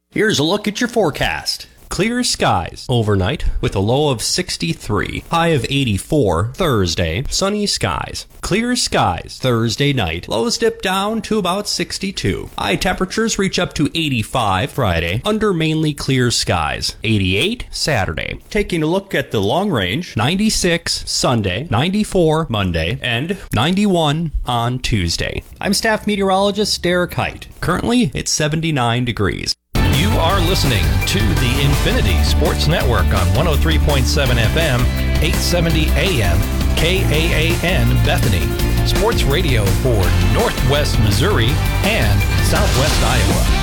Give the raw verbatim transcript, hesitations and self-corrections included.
Here's a look at your forecast. Clear skies overnight with a low of sixty-three, high of eighty-four. Thursday, sunny skies. Clear skies Thursday night. Lows dip down to about sixty-two. High temperatures reach up to eighty-five Friday under mainly clear skies. eighty-eight Saturday. Taking a look at the long range, ninety-six Sunday, ninety-four Monday, and ninety-one on Tuesday. I'm staff meteorologist Derek Height. Currently, it's seventy-nine degrees. You are listening to the Infinity Sports Network on one oh three point seven F M, eight seventy A M, K A A N Bethany. Sports radio for Northwest Missouri and Southwest Iowa.